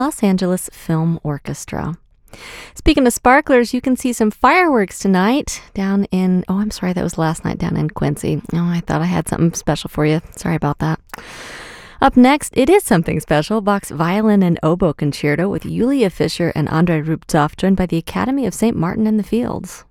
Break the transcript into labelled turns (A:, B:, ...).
A: Los Angeles Film Orchestra. Speaking of sparklers, you can see some fireworks tonight down in, oh, I'm sorry, that was last night down in Quincy. Oh, I thought I had something special for you. Sorry about that. Up next, it is something special. Bach's Violin and Oboe Concerto with Yulia Fischer and Andrei Rubtsov, joined by the Academy of St. Martin in the Fields.